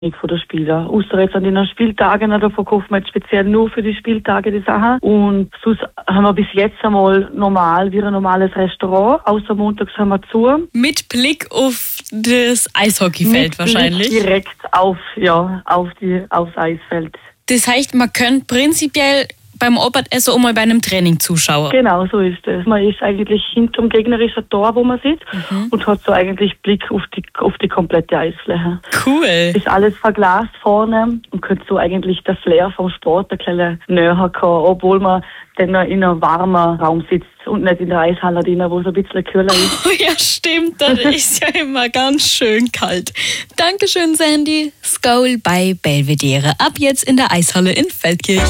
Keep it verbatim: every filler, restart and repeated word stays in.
von der Spieler. Außer jetzt an den Spieltagen, da verkaufen wir jetzt speziell nur für die Spieltage die Sachen. Und sonst haben wir bis jetzt einmal normal, wie ein normales Restaurant. Außer montags haben wir zu. Mit Blick auf das Eishockeyfeld Mit wahrscheinlich. Blick direkt auf, ja, auf die, aufs Eisfeld. Das heißt, man könnte prinzipiell beim Abendessen auch mal bei einem Training zuschauen. Genau, so ist es. Man ist eigentlich hinterm gegnerischen Tor, wo man sitzt, mhm. und hat so eigentlich Blick auf die, auf die komplette Eisfläche. Cool. Ist alles verglast vorne und könnte so eigentlich der Flair vom Sport ein bisschen näher kommen, obwohl man dann in einem warmen Raum sitzt und nicht in der Eishalle drin, wo es ein bisschen kühler ist. Oh ja, stimmt, das ist ja immer ganz schön kalt. Dankeschön, Sandy. Skål bei Belvedere. Ab jetzt in der Eishalle in Feldkirch.